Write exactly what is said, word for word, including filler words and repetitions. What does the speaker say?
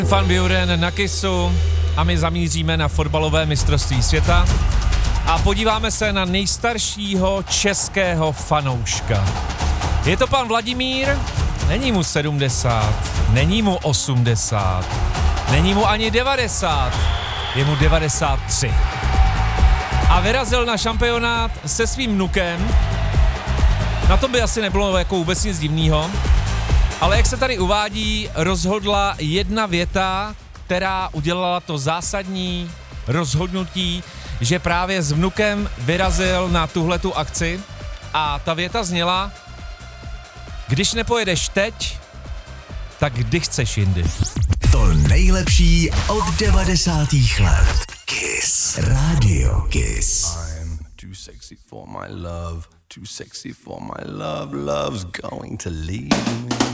Van Buren na Kissu a my zamíříme na fotbalové mistrovství světa a podíváme se na nejstaršího českého fanouška. Je to pan Vladimír, není mu sedmdesát, není mu osmdesát, není mu ani devadesát, je mu devadesát tři. A vyrazil na šampionát se svým vnukem. Na tom by asi nebylo jako vůbec nic divného. Ale jak se tady uvádí, rozhodla jedna věta, která udělala to zásadní rozhodnutí, že právě s vnukem vyrazil na tuhletu akci. A ta věta zněla: když nepojedeš teď, tak kdy chceš jindy. To nejlepší od devadesátých let. Kiss. Radio Kiss. I'm too sexy for my love, too sexy for my love, love's going to leave me.